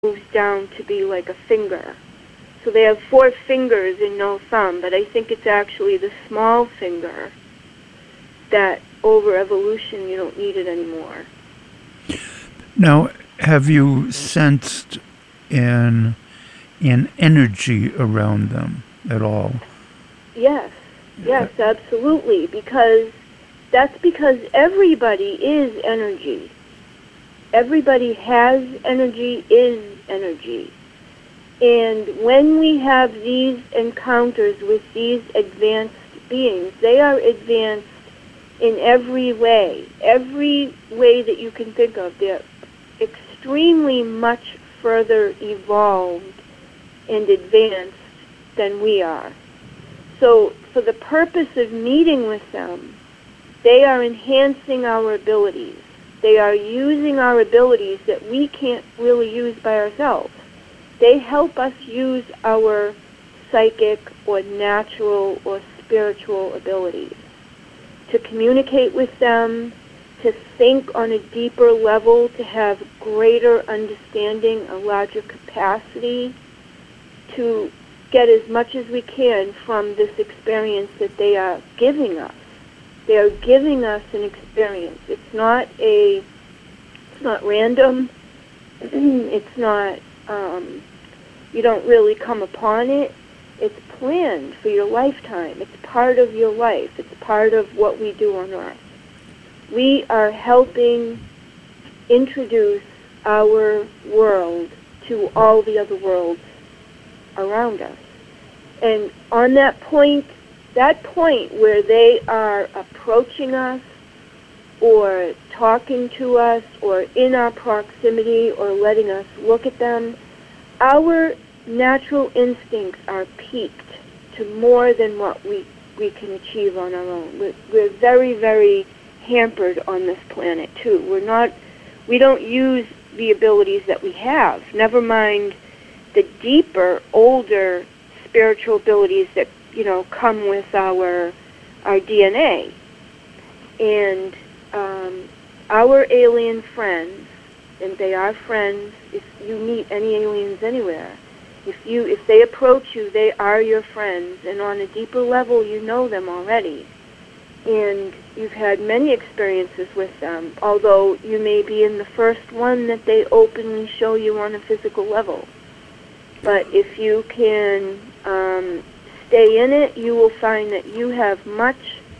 moves down to be like a finger. So they have 4 fingers and no thumb, but I think it's actually the small finger that over evolution you don't need it anymore. Now, have you sensed an energy around them at all? Yes, absolutely, because everybody is energy. Everybody has energy, is energy. And when we have these encounters with these advanced beings, they are advanced in every way that you can think of. They're extremely much further evolved and advanced than we are. So for the purpose of meeting with them, they are enhancing our abilities. They are using our abilities that we can't really use by ourselves. They help us use our psychic or natural or spiritual abilities to communicate with them, to think on a deeper level, to have greater understanding, a larger capacity, to get as much as we can from this experience that they are giving us. They are giving us an experience. It's not random. It's not, you don't really come upon it. It's planned for your lifetime. It's part of your life. It's part of what we do on Earth. We are helping introduce our world to all the other worlds around us. And on that point where they are approaching us or talking to us or in our proximity or letting us look at them, our natural instincts are peaked to more than what we can achieve on our own. We're very, very hampered on this planet too. We don't use the abilities that we have. Never mind the deeper, older spiritual abilities that come with our DNA. And our alien friends, and they are friends. If you meet any aliens anywhere, if they approach you, they are your friends, and on a deeper level, you know them already. And you've had many experiences with them, although you may be in the first one that they openly show you on a physical level. But if you can stay in it, you will find that you have much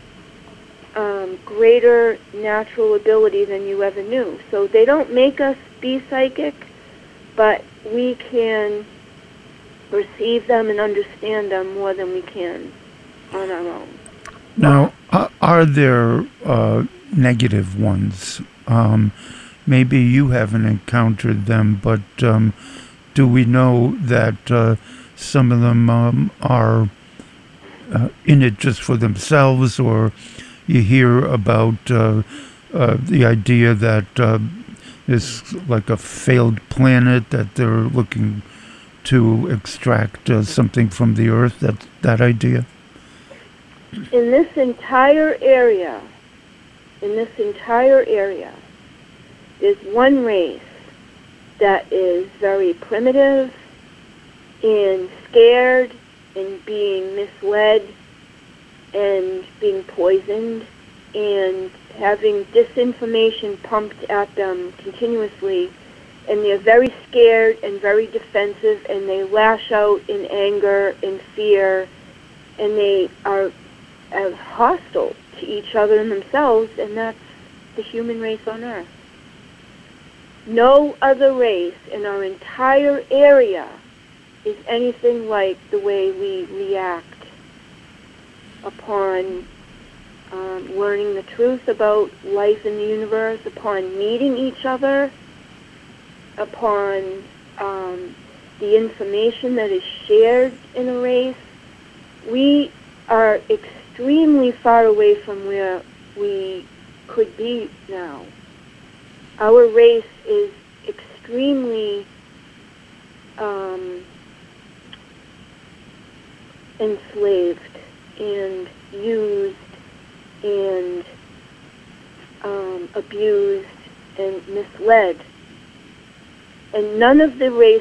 greater natural ability than you ever knew. So they don't make us be psychic, but we can perceive them and understand them more than we can on our own. Now, are there negative ones? Maybe you haven't encountered them, but do we know that some of them are in it just for themselves, or you hear about the idea that it's like a failed planet, that they're looking to extract something from the Earth, that idea? In this entire area, there's one race that is very primitive and scared and being misled and being poisoned and having disinformation pumped at them continuously, and they're very scared and very defensive, and they lash out in anger and fear, and they are hostile to each other and themselves, and that's the human race on Earth. No other race in our entire area is anything like the way we react upon learning the truth about life in the universe, upon meeting each other, upon the information that is shared in a race. We are extremely far away from where we could be now. Our race is extremely enslaved and used and abused and misled and none of the race